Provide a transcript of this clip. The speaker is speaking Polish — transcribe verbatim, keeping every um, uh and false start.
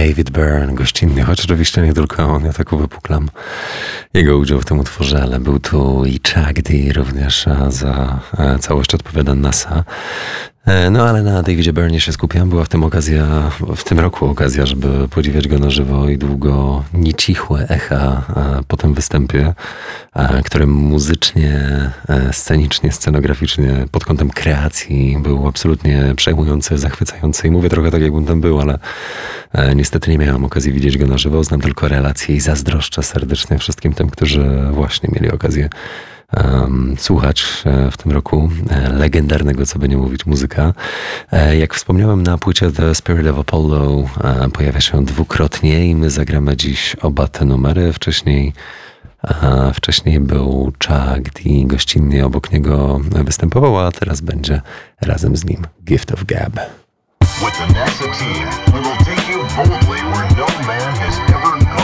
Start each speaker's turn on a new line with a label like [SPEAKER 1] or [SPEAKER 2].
[SPEAKER 1] David Byrne gościnnie, choć oczywiście nie tylko on, ja tak uwypuklam jego udział w tym utworze, ale był tu i Chuck D również, a za całość odpowiada NASA. No ale na Davidzie Byrnie się skupiam. Była w tym okazja, w tym roku okazja, żeby podziwiać go na żywo i długo niecichłe echa po tym występie, który muzycznie, scenicznie, scenograficznie pod kątem kreacji był absolutnie przejmujący, zachwycający i mówię trochę tak, jakbym tam był, ale niestety nie miałem okazji widzieć go na żywo. Znam tylko relacje i zazdroszczę serdecznie wszystkim tym, którzy właśnie mieli okazję Um, słuchać w tym roku legendarnego, co by nie mówić, muzyka. Jak wspomniałem, na płycie The Spirit of Apollo pojawia się dwukrotnie i my zagramy dziś oba te numery. Wcześniej a wcześniej był Chuck D, gościnnie obok niego występował, a teraz będzie razem z nim Gift of Gab. With the NASA team, we will take you